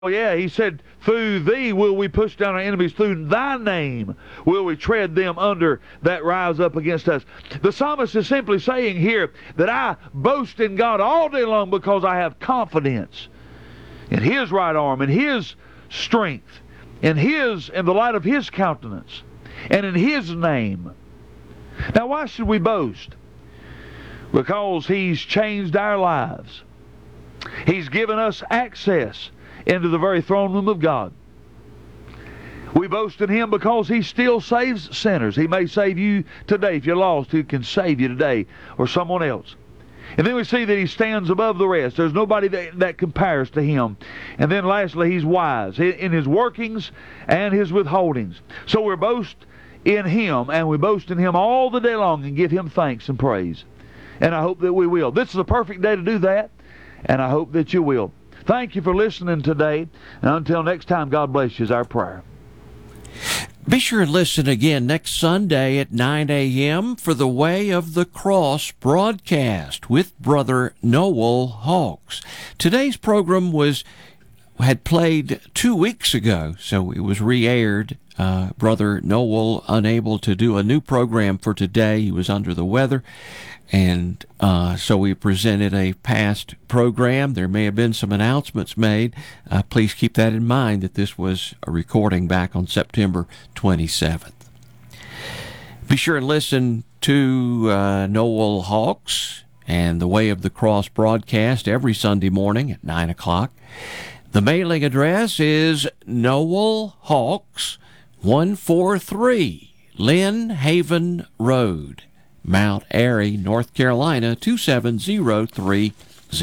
Oh, yeah, he said, through thee will we push down our enemies. Through thy name will we tread them under that rise up against us. The psalmist is simply saying here that I boast in God all day long because I have confidence in his right arm, in his strength, in the light of his countenance, and in his name. Now, why should we boast? Because he's changed our lives. He's given us access into the very throne room of God. We boast in him because he still saves sinners. He may save you today. If you're lost, he can save you today, or someone else. And then we see that he stands above the rest. There's nobody that compares to him. And then lastly, he's wise in his workings and his withholdings. So we boast in him, and we boast in him all the day long and give him thanks and praise. And I hope that we will. This is a perfect day to do that, and I hope that you will. Thank you for listening today. And until next time, God bless you is our prayer. Be sure and listen again next Sunday at 9 a.m. for the Way of the Cross broadcast with Brother Noel Hawks. Today's program had played 2 weeks ago, so it was re-aired. Brother Noel unable to do a new program for today. He was under the weather. And so we presented a past program. There may have been some announcements made. Please keep that in mind that this was a recording back on September 27th. Be sure and listen to Noel Hawks and the Way of the Cross broadcast every Sunday morning at 9 o'clock. The mailing address is Noel Hawks, 143 Lynn Haven Road, Mount Airy, North Carolina, 27030.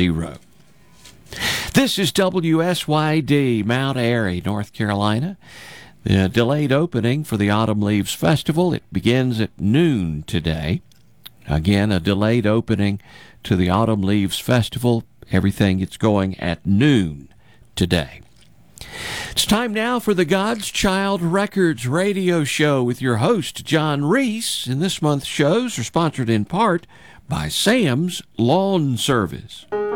This is WSYD, Mount Airy, North Carolina. The delayed opening for the Autumn Leaves Festival, it begins at noon today. Again, a delayed opening to the Autumn Leaves Festival. Everything gets going at noon today. It's time now for the God's Child Records radio show with your host, John Reese. And this month's shows are sponsored in part by Sam's Lawn Service.